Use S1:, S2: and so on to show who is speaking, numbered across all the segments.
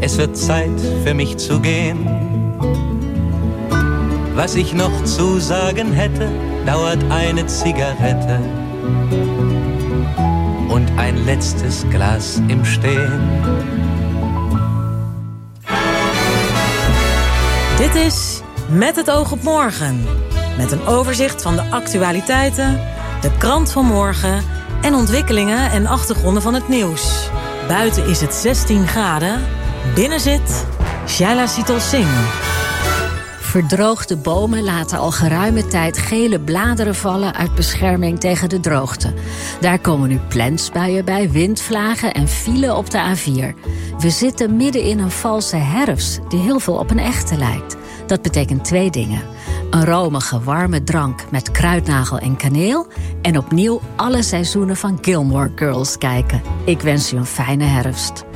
S1: Es wird Zeit für mich zu gehen. Was ich noch zu sagen hätte, dauert eine Zigarette und ein letztes Glas im Stehen.
S2: Dit is Met het oog op morgen. Met een overzicht van de actualiteiten, de krant van morgen en ontwikkelingen en achtergronden van het nieuws. Buiten is het 16 graden. Binnen zit Shaila Sital Singh.
S3: Verdroogde bomen laten al geruime tijd gele bladeren vallen uit bescherming tegen de droogte. Daar komen nu plensbuien bij, windvlagen en file op de A4. We zitten midden in een valse herfst die heel veel op een echte lijkt. Dat betekent 2 dingen. Een romige, warme drank met kruidnagel en kaneel. En opnieuw alle seizoenen van Gilmore Girls kijken. Ik wens u een fijne herfst.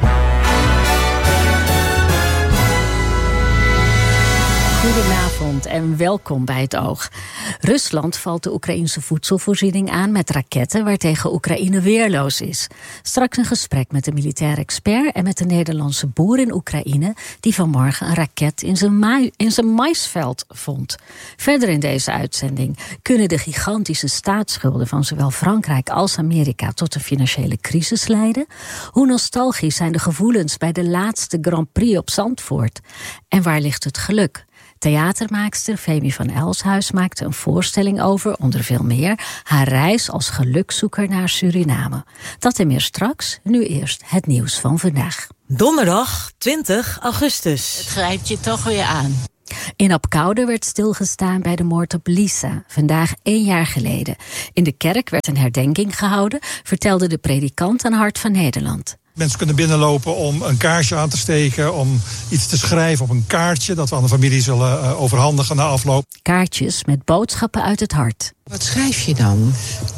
S3: Goedenavond en welkom bij Het Oog. Rusland valt de Oekraïnse voedselvoorziening aan met raketten waartegen Oekraïne weerloos is. Straks een gesprek met een militair expert en met de Nederlandse boer in Oekraïne die vanmorgen een raket in zijn maisveld vond. Verder in deze uitzending kunnen de gigantische staatsschulden van zowel Frankrijk als Amerika tot een financiële crisis leiden. Hoe nostalgisch zijn de gevoelens bij de laatste Grand Prix op Zandvoort? En waar ligt het geluk? Theatermaakster Femi van Elshuis maakte een voorstelling over, onder veel meer, haar reis als gelukzoeker naar Suriname. Dat en meer straks, nu eerst het nieuws van vandaag.
S2: Donderdag 20 augustus.
S4: Het grijpt je toch weer aan.
S3: In Apkoude werd stilgestaan bij de moord op Lisa, vandaag 1 jaar geleden. In de kerk werd een herdenking gehouden, vertelde de predikant aan Hart van Nederland.
S5: Mensen kunnen binnenlopen om een kaarsje aan te steken, om iets te schrijven op een kaartje dat we aan de familie zullen overhandigen na afloop.
S3: Kaartjes met boodschappen uit het hart.
S4: Wat schrijf je dan?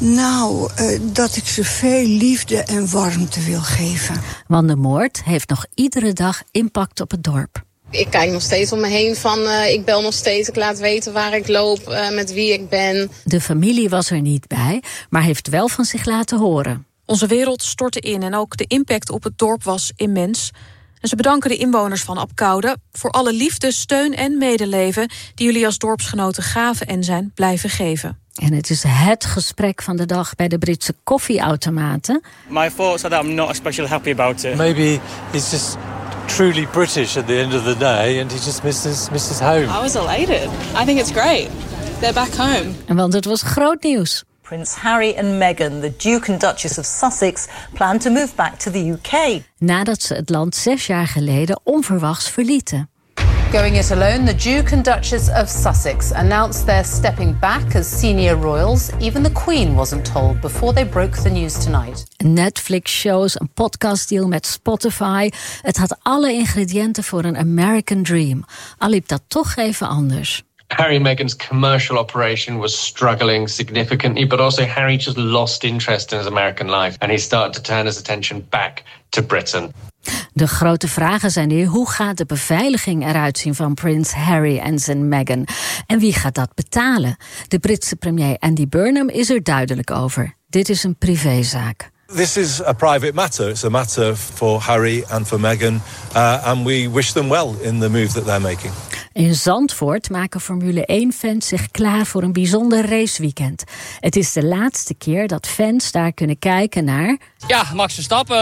S6: Nou, dat ik ze veel liefde en warmte wil geven.
S3: Want de moord heeft nog iedere dag impact op het dorp.
S7: Ik kijk nog steeds om me heen van, ik bel nog steeds, ik laat weten waar ik loop, met wie ik ben.
S3: De familie was er niet bij, maar heeft wel van zich laten horen.
S8: Onze wereld stortte in en ook de impact op het dorp was immens. En ze bedanken de inwoners van Apkoude voor alle liefde, steun en medeleven die jullie als dorpsgenoten gaven en zijn blijven geven.
S3: En het is het gesprek van de dag bij de Britse koffieautomaten.
S9: My thoughts are that I'm not especially happy about it.
S10: Maybe he's just truly British at the end of the day and he just misses home.
S11: I was elated. I think it's great. They're back home.
S3: Want het was groot nieuws.
S12: Prince Harry and Meghan, the Duke and Duchess of Sussex, plan to move back to the UK.
S3: Nadat ze het land 6 jaar geleden onverwachts verlieten.
S13: Going it alone, the Duke and Duchess of Sussex announced they're stepping back as senior royals. Even the Queen wasn't told before they broke the news tonight.
S3: Netflix-shows, een podcastdeal met Spotify. Het had alle ingrediënten voor een American dream. Al liep dat toch even anders.
S14: Harry and Meghan's commercial operation was struggling significantly, but also Harry just lost interest in his American life and he started to turn his attention back to Britain.
S3: De grote vragen zijn nu, hoe gaat de beveiliging eruit zien van Prins Harry en zijn Meghan? En wie gaat dat betalen? De Britse premier Andy Burnham is er duidelijk over. Dit is een privézaak.
S15: This is a private matter. It's a matter for Harry and for Meghan. And we wish them well in the move that they're making.
S3: In Zandvoort maken Formule 1-fans zich klaar voor een bijzonder raceweekend. Het is de laatste keer dat fans daar kunnen kijken naar...
S9: Ja, Max Verstappen,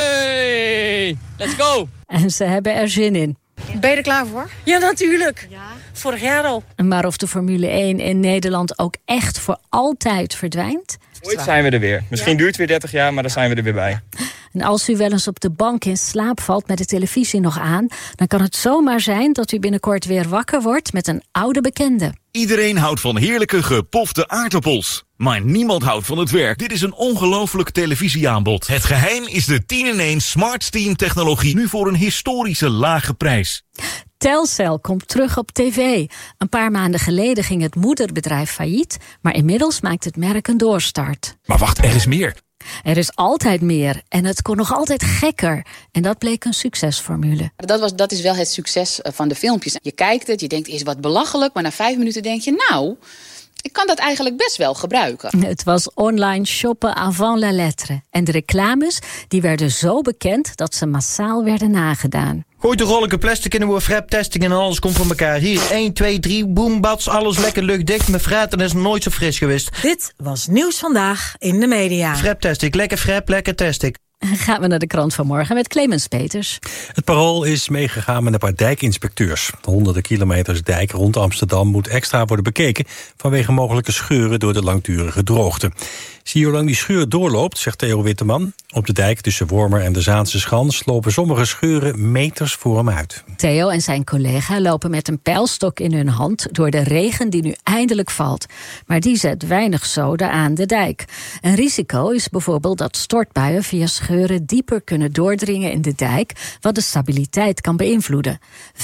S9: hey! Let's go!
S3: En ze hebben er zin in.
S11: Ben je er klaar voor?
S4: Ja, natuurlijk. Ja. Vorig jaar al.
S3: Maar of de Formule 1 in Nederland ook echt voor altijd verdwijnt?
S9: Ooit zijn we er weer. Misschien duurt het weer 30 jaar, maar dan zijn we er weer bij.
S3: En als u wel eens op de bank in slaap valt met de televisie nog aan... dan kan het zomaar zijn dat u binnenkort weer wakker wordt met een oude bekende.
S16: Iedereen houdt van heerlijke gepofte aardappels. Maar niemand houdt van het werk. Dit is een ongelooflijk televisieaanbod. Het geheim is de 10-in-1 Smart Steam technologie. Nu voor een historische lage prijs.
S3: Telcel komt terug op tv. Een paar maanden geleden ging het moederbedrijf failliet... maar inmiddels maakt het merk een doorstart.
S16: Maar wacht, er is meer.
S3: Er is altijd meer en het kon nog altijd gekker. En dat bleek een succesformule.
S17: Dat is wel het succes van de filmpjes. Je kijkt het, je denkt is wat belachelijk... maar na 5 minuten denk je, nou, ik kan dat eigenlijk best wel gebruiken.
S3: Het was online shoppen avant la lettre. En de reclames die werden zo bekend dat ze massaal werden nagedaan.
S18: Gooi de rollen plastic in de frap-testing en alles komt voor elkaar. Hier, 1, 2, 3, boem, bats, alles lekker luchtdicht. Mijn fruit is nooit zo fris geweest.
S2: Dit was Nieuws Vandaag in de media.
S18: Frap-testing, lekker frap, lekker testing.
S3: Gaan we naar de krant van morgen met Clemens Peters.
S19: Het Parool is meegegaan met een paar dijkinspecteurs. Honderden kilometers dijk rond Amsterdam moet extra worden bekeken vanwege mogelijke scheuren door de langdurige droogte. Zie je hoe lang die scheur doorloopt, zegt Theo Witteman. Op de dijk tussen Wormer en de Zaanse Schans lopen sommige scheuren meters voor hem uit.
S3: Theo en zijn collega lopen met een pijlstok in hun hand door de regen die nu eindelijk valt. Maar die zet weinig zoden aan de dijk. Een risico is bijvoorbeeld dat stortbuien via scheuren dieper kunnen doordringen in de dijk, wat de stabiliteit kan beïnvloeden.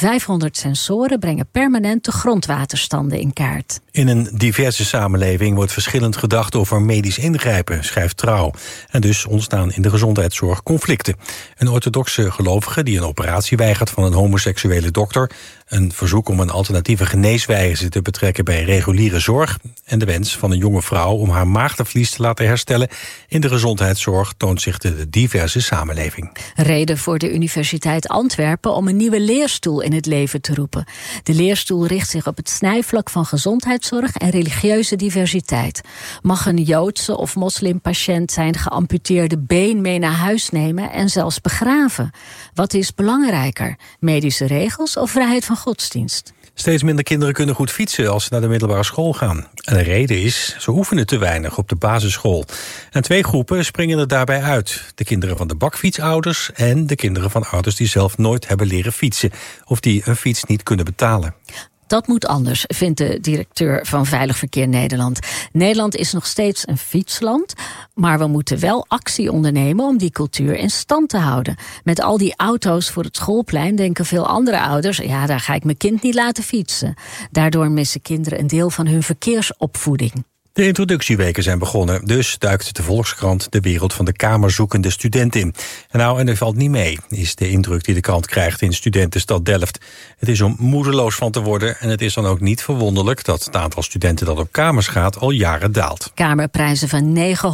S3: 500 sensoren brengen permanent de grondwaterstanden in kaart.
S19: In een diverse samenleving wordt verschillend gedacht over medisch ingrijpen, schrijft Trouw. En dus ontstaan in de gezondheidszorg conflicten. Een orthodoxe gelovige die een operatie weigert van een homoseksuele dokter, een verzoek om een alternatieve geneeswijze te betrekken bij reguliere zorg en de wens van een jonge vrouw om haar maagdenvlies te laten herstellen. In de gezondheidszorg toont zich de diverse samenleving.
S3: Reden voor de Universiteit Antwerpen om een nieuwe leerstoel in het leven te roepen. De leerstoel richt zich op het snijvlak van gezondheidszorg en religieuze diversiteit. Mag een Joodse of moslimpatiënt zijn geamputeerde been mee naar huis nemen en zelfs begraven? Wat is belangrijker, medische regels of vrijheid van godsdienst?
S19: Steeds minder kinderen kunnen goed fietsen als ze naar de middelbare school gaan. En de reden is, ze oefenen te weinig op de basisschool. En 2 groepen springen er daarbij uit. De kinderen van de bakfietsouders en de kinderen van ouders die zelf nooit hebben leren fietsen, of die een fiets niet kunnen betalen.
S3: Dat moet anders, vindt de directeur van Veilig Verkeer Nederland. Nederland is nog steeds een fietsland, maar we moeten wel actie ondernemen om die cultuur in stand te houden. Met al die auto's voor het schoolplein denken veel andere ouders, ja, daar ga ik mijn kind niet laten fietsen. Daardoor missen kinderen een deel van hun verkeersopvoeding.
S19: De introductieweken zijn begonnen, dus duikt de Volkskrant de wereld van de kamerzoekende student in. En dat valt niet mee, is de indruk die de krant krijgt in studentenstad Delft. Het is om moedeloos van te worden en het is dan ook niet verwonderlijk dat het aantal studenten dat op kamers gaat al jaren daalt.
S3: Kamerprijzen van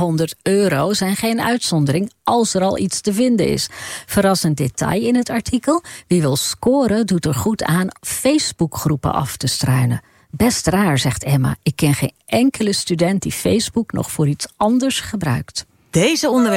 S3: €900 zijn geen uitzondering als er al iets te vinden is. Verrassend detail in het artikel: wie wil scoren doet er goed aan Facebookgroepen af te struinen. Best raar, zegt Emma. Ik ken geen enkele student die Facebook nog voor iets anders gebruikt.
S2: Deze onderwerpen